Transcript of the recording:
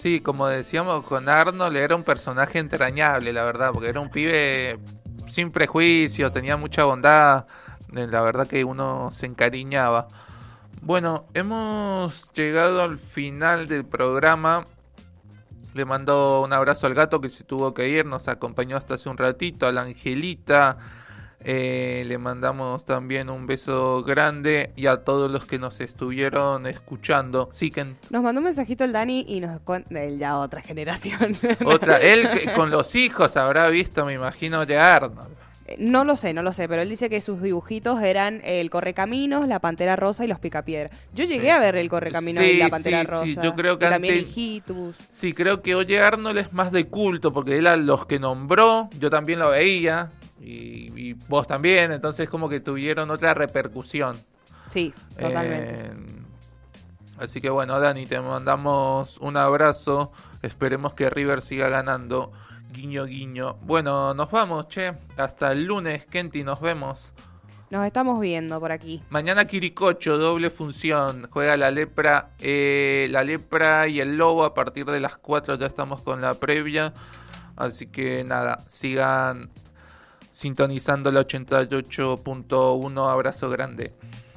Sí, como decíamos con Arnold, era un personaje entrañable, la verdad, porque era un pibe sin prejuicio, tenía mucha bondad, la verdad que uno se encariñaba. Bueno, hemos llegado al final del programa. Le mando un abrazo al gato que se tuvo que ir, nos acompañó hasta hace un ratito, a la Angelita. Le mandamos también un beso grande y a todos los que nos estuvieron escuchando. Sí, que Nos mandó un mensajito el Dani y nos él ya otra generación. él con los hijos habrá visto, me imagino, de Arnold. No lo sé, pero él dice que sus dibujitos eran el Correcaminos, la Pantera Rosa y los Picapiedra. Yo llegué a ver el Correcaminos y la Pantera Rosa. Sí, yo creo que y también antes, Hijitus. Sí, creo que Oye Arnold es más de culto, porque él a los que nombró, yo también lo veía, y vos también, entonces como que tuvieron otra repercusión. Sí, totalmente. Así que bueno, Dani, te mandamos un abrazo, esperemos que River siga ganando. Guiño, guiño. Bueno, nos vamos, che. Hasta el lunes, Kenty, nos vemos. Nos estamos viendo por aquí. Mañana Quiricocho, doble función. Juega la Lepra y el Lobo a partir de las 4. Ya estamos con la previa. Así que nada, sigan sintonizando la 88.1. Abrazo grande.